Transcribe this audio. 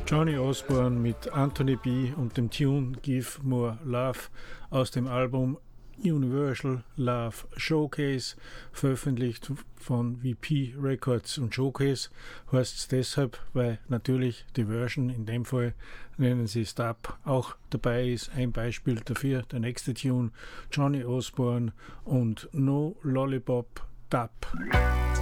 Johnny Osborne mit Anthony B. und dem Tune Give More Love aus dem Album Universal Love Showcase, veröffentlicht von VP Records. Und Showcase heißt es deshalb, weil natürlich die Version, in dem Fall nennen sie es Dub, auch dabei ist. Ein Beispiel dafür, der nächste Tune, Johnny Osborne und No Lollipop Dub.